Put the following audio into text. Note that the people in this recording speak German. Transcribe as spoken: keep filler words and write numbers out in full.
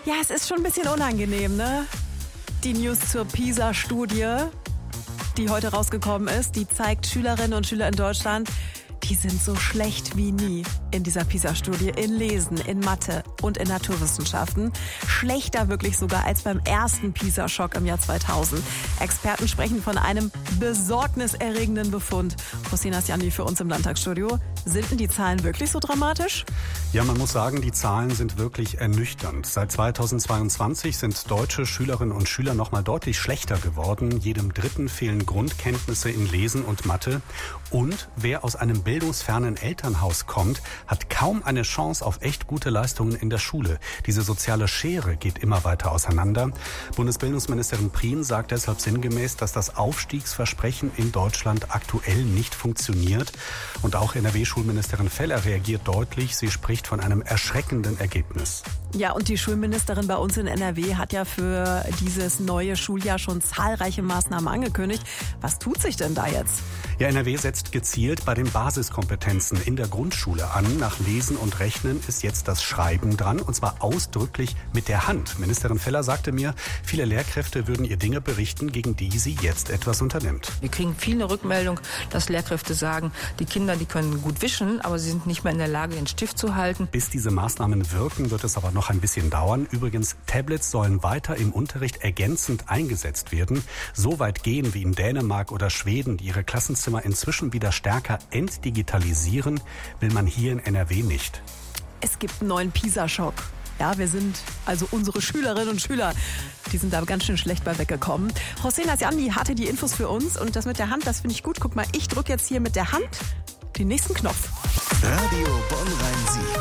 Ja, es ist schon ein bisschen unangenehm, ne? Die News zur PISA-Studie, die heute rausgekommen ist, die zeigt, Schülerinnen und Schüler in Deutschland, die sind so schlecht wie nie in dieser PISA-Studie, in Lesen, in Mathe und in Naturwissenschaften. Schlechter wirklich sogar als beim ersten PISA-Schock im Jahr zweitausend. Experten sprechen von einem besorgniserregenden Befund. Hossein Asjani für uns im Landtagsstudio. Sind denn die Zahlen wirklich so dramatisch? Ja, man muss sagen, die Zahlen sind wirklich ernüchternd. Seit zweitausendzweiundzwanzig sind deutsche Schülerinnen und Schüler noch mal deutlich schlechter geworden. Jedem Dritten fehlen Grundkenntnisse in Lesen und Mathe. Und wer aus einem bildungsfernen Elternhaus kommt, hat kaum eine Chance auf echt gute Leistungen in der Schule. Diese soziale Schere geht immer weiter auseinander. Bundesbildungsministerin Prien sagt deshalb sinngemäß, dass das Aufstiegsversprechen in Deutschland aktuell nicht funktioniert. Und auch N R W-Schulministerin Feller reagiert deutlich. Sie spricht von einem erschreckenden Ergebnis. Ja, und die Schulministerin bei uns in N R W hat ja für dieses neue Schuljahr schon zahlreiche Maßnahmen angekündigt. Was tut sich denn da jetzt? Ja, N R W setzt gezielt bei den Basiskompetenzen in der Grundschule an. Nach Lesen und Rechnen ist jetzt das Schreiben dran, und zwar ausdrücklich mit der Hand. Ministerin Feller sagte mir, viele Lehrkräfte würden ihr Dinge berichten, gegen die sie jetzt etwas unternimmt. Wir kriegen viel eine Rückmeldung, dass Lehrkräfte sagen, die Kinder, die können gut wischen, aber sie sind nicht mehr in der Lage, den Stift zu halten. Bis diese Maßnahmen wirken, wird es aber noch ein bisschen dauern. Übrigens, Tablets sollen weiter im Unterricht ergänzend eingesetzt werden. So weit gehen wie in Dänemark oder Schweden, die ihre Klassenzimmer inzwischen wieder stärker entdigitalisieren, will man hier in N R W nicht. Es gibt einen neuen PISA-Schock. Ja, wir sind, also unsere Schülerinnen und Schüler, die sind da ganz schön schlecht bei weggekommen. Hossein Asjani hatte die Infos für uns, und das mit der Hand, das finde ich gut. Guck mal, ich drücke jetzt hier mit der Hand den nächsten Knopf. Radio Bonn-Rhein-Sieg.